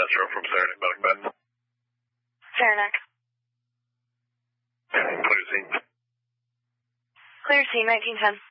Metro from Saranac Medic Bed. Saranac. Clear scene. Clear scene, 1910.